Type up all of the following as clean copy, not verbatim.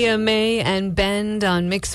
May and Bend on Mix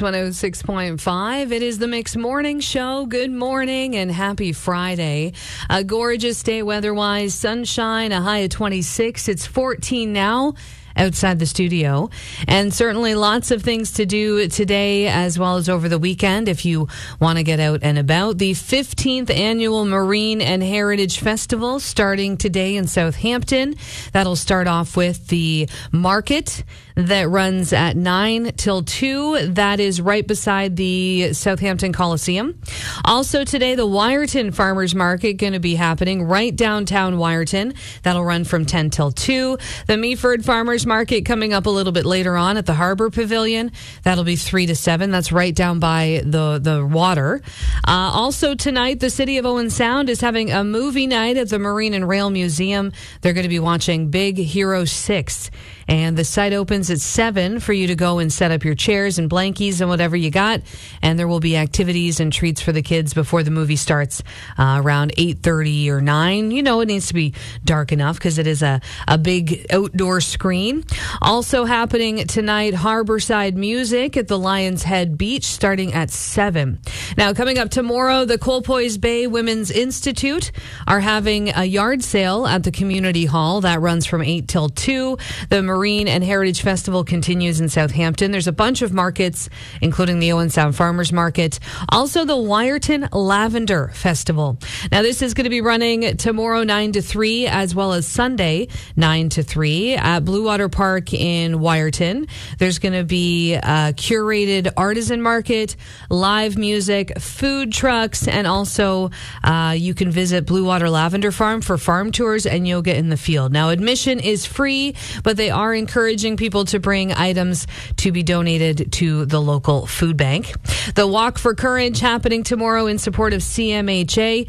106.5. It is the Mix Morning Show. Good morning and happy Friday. A gorgeous day weather-wise. Sunshine, a high of 26. It's 14 now outside the studio, and certainly lots of things to do today as well as over the weekend if you want to get out and about. The 15th annual Marine and Heritage Festival starting today in Southampton. That'll start off with the market that runs at 9 till 2. That is right beside the Southampton Coliseum. Also today, the Wyerton Farmers Market going to be happening right downtown Wyerton. That'll run from 10 till 2. The Meaford Farmers Market coming up a little bit later on at the Harbour Pavilion. That'll be 3 to 7. That's right down by the water. Also tonight, the City of Owen Sound is having a movie night at the Marine and Rail Museum. They're going to be watching Big Hero 6. And the site opens at 7 for you to go and set up your chairs and blankies and whatever you got. And there will be activities and treats for the kids before the movie starts around 8:30 or 9. You know, it needs to be dark enough because it is a big outdoor screen. Also happening tonight, Harborside Music at the Lion's Head Beach starting at 7. Now, coming up tomorrow, the Colpoys Bay Women's Institute are having a yard sale at the community hall. That runs from 8 till 2. The Marine and Heritage Festival continues in Southampton. There's a bunch of markets, including the Owen Sound Farmers Market. Also, the Wyerton Lavender Festival. Now, this is going to be running tomorrow 9 to 3, as well as Sunday 9 to 3 at Blue Water Park in Wyerton. There's going to be a curated artisan market, live music, food trucks, and also you can visit Blue Water Lavender Farm for farm tours and yoga in the field. Now, admission is free, but they are encouraging people to bring items to be donated to the local food bank. The Walk for Courage happening tomorrow in support of CMHA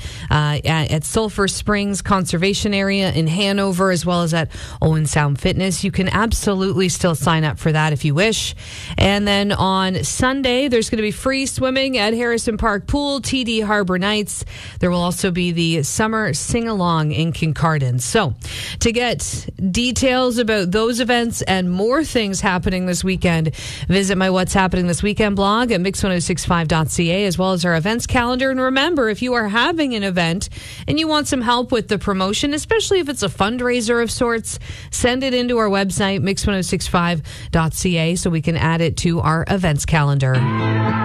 at Sulphur Springs Conservation Area in Hanover, as well as at Owen Sound Fitness. You can absolutely still sign up for that if you wish. And then on Sunday, there's going to be free swimming at Harrison Park Pool, TD Harbor Nights. There will also be the Summer Sing-Along in Kincardine. So to get details about those events and more things happening this weekend, visit my What's Happening This Weekend blog at mix1065.ca, as well as our events calendar. And remember, if you are having an event and you want some help with the promotion, especially if it's a fundraiser of sorts, send it into our website, mix1065.ca, so we can add it to our events calendar.